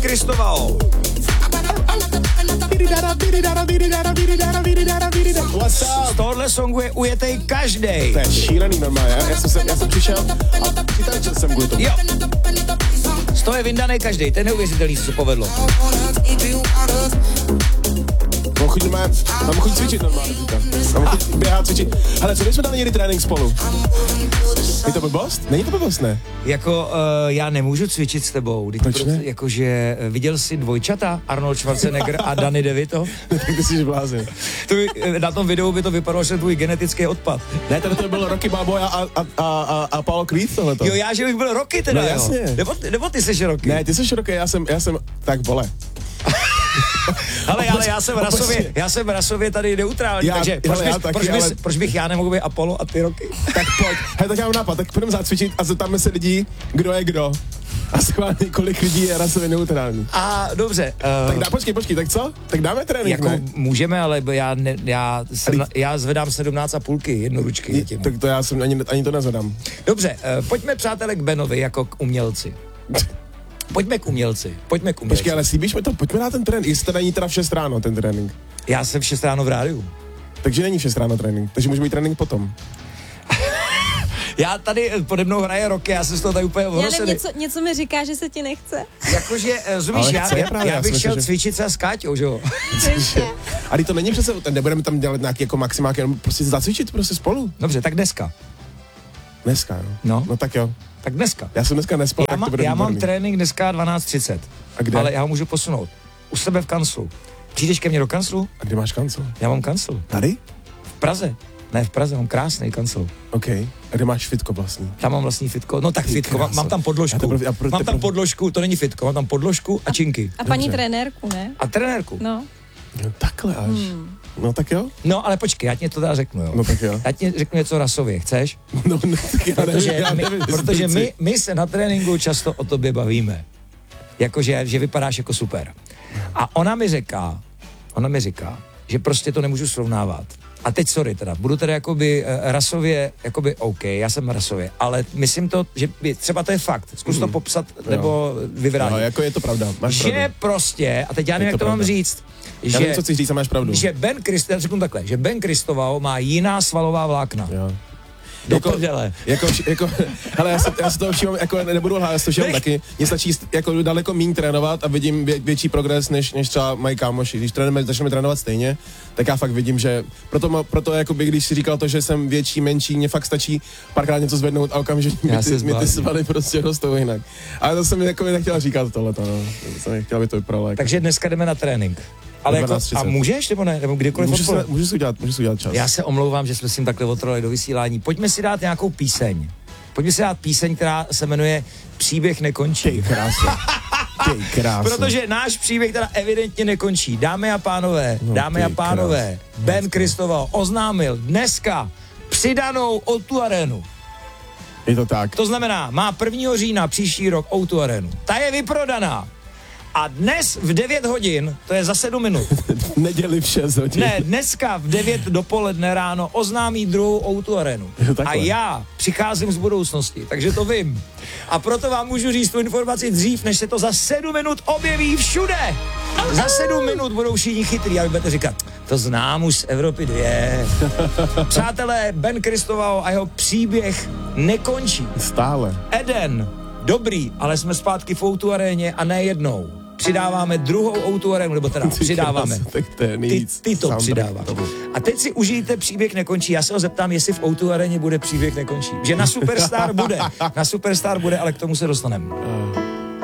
Kristovao. Z tohohle songu je ujetej každej. To je šílený normálně. Já jsem přišel a přitáčel jsem kvůli tomu. Jo. Z toho je vyndanej každej, to je neuvěřitelný, co se povedlo. Tam chodí cvičit normálně. Tam chodí běhat, cvičit. Hele, co bychom dali někdy trénink spolu? Je to blbost? Není to blbost, ne? Jako, já nemůžu cvičit s tebou. Proč ne? Jakože, viděl jsi dvojčata? Arnold Schwarzenegger a Danny DeVito? Tak ty jsi blázen. Na tom videu by to vypadalo, že tvůj genetický odpad. Ne, tady to bylo Rocky Balboa a Paul Creed tohleto. Jo, já, že bych byl Rocky teda, No jasně. Jo. Nebo ty jsi Rocky. Ne, ty jsi Rocky, já jsem tak vole. Ale já jsem rasově tady neutrální, takže proč bych já nemohl být Apollo a ty Rocky? Tak pojď, hej, tak já mám nápad, tak půjdeme zacvičit a zeptáme se lidí, kdo je kdo. A schválně, kolik lidí je rasově neutrální. A dobře. Tak počkej, tak co? Tak dáme trénink, jako ne? můžeme, ale já zvedám 17,5 jednoručky. Tak to já jsem ani to nezvedám. Dobře, pojďme přátelé k Benovi jako k umělci. Pojďme k umělci. Počkej, ale slíbíš mi to? Pojďme na ten trénink. Jestli to není teda v 6 ráno, ten trénink. Já jsem v 6 ráno v rádiu. Takže není v 6 ráno trénink, takže může být trénink potom. Já tady pode mnou hraje Roky, já jsem z toho tady úplně ohrosený. Něco mi říká, že se ti nechce. Jakože, rozumíš, já bych šel cvičit se s Káťou, že jo? Ale to není přece, nebudeme tam dělat nějaký jako maximák, jenom prostě zacvičit prostě spolu. Dobře, tak dneska. Dneska, jo? No tak jo. Tak dneska. Já jsem dneska nespal, tak to bude Já mám výborný. trénink dneska 12:30. A kde? Ale já ho můžu posunout. U sebe v kanclu. Přijdeš ke mně do kanclu? A kde máš kancel? Já mám kancel. Tady? V Praze. Ne, v Praze, mám krásný kancel. OK. A kde máš fitko vlastní? Tam mám vlastní fitko. No tak fitko, mám tam podložku. Mám tam podložku, to není fitko, mám tam podložku a činky. A paní trenérku, ne? A trenérku. No. No takhle až. No tak jo? No ale počkej, já ti to teda řeknu, jo. No tak jo. Já ti řeknu něco rasově, chceš? No tak já Protože my se na tréninku často o tobě bavíme. Jakože, že vypadáš jako super. A ona mi říká, že prostě to nemůžu srovnávat. A teď sorry teda, budu teda jakoby rasově, jakoby OK, já jsem rasově, ale myslím to, že třeba to je fakt, zkus to popsat nebo vyvrátit. No, jako je to pravda, máš že pravdu. prostě, a teď já nevím, jak to mám říct, já nevím, co chceš říct, a máš pravdu. Že Ben Kristovao má jiná svalová vlákna. Jo. Do prdele. Hele, já se toho všímám, jako nebudu lhát, já se to všímám taky. Mně stačí jako daleko méně trénovat a vidím větší progres, než třeba mají kámoši. Když začneme trénovat stejně, tak já fakt vidím, že proto jakoby, když si říkal to, že jsem větší, menší, mě fakt stačí párkrát něco zvednout a okamžitě mi ty svaly prostě rostou jinak. Ale to jsem mi jako nechtěla říkat tohleto, no. To jsem nechtěla, aby to vypadalo. Jako. Takže dneska jdeme na trénink. Ale jako, a můžeš nebo ne? Nebo kdykoliv můžu si udělat čas. Já se omlouvám, že jsme s tím takhle otrvali do vysílání. Pojďme si dát nějakou píseň. Pojďme si dát píseň, která se jmenuje Příběh nekončí. Ty krása. Protože náš příběh teda evidentně nekončí. Dámy a pánové, Ben Kristovao oznámil dneska přidanou O2 Arenu. Je to tak. To znamená, má 1. října příští rok O2 Arenu. Ta je vyprodaná. A dnes v 9 hodin, to je za 7 minut. Neděli v 6 hodin. Ne, dneska v 9 dopoledne ráno oznámí druhou O2 Arenu. A já přicházím z budoucnosti, takže to vím. A proto vám můžu říct tu informaci dřív, než se to za 7 minut objeví všude. Za 7 minut budou všichni chytrý a vy budete říkat, to znám už z Evropy 2. Přátelé, Ben Kristovao a jeho příběh nekončí. Stále. Eden, dobrý, ale jsme zpátky v O2 Aréně a ne jednou. Přidáváme druhou O2 Arenu, nebo teda přidáváme. Ty to přidáváš. A teď si užijte Příběh nekončí. Já se ho zeptám, jestli v O2 Aréně bude Příběh nekončí. Že na Superstar bude, ale k tomu se dostaneme.